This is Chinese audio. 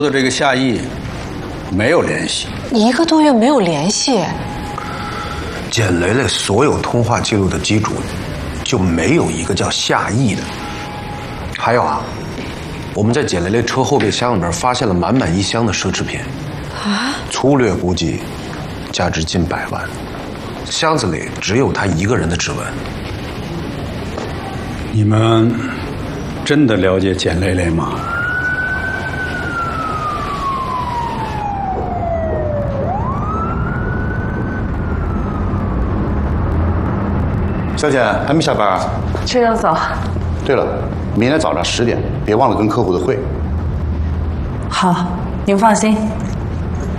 的这个夏意没有联系 ，1个多月没有联系。 简雷雷所有通话记录的机主，就没有一个叫夏意的。还有啊，我们在简雷雷车后备箱里边发现了满满1箱的奢侈品，粗略估计价值近100万，箱子里只有他一个人的指纹。 你们真的了解简雷雷吗？ 小姐还没下班啊？ 这样走。 对了，明天早上10点，别忘了跟客户的会。 好，您放心，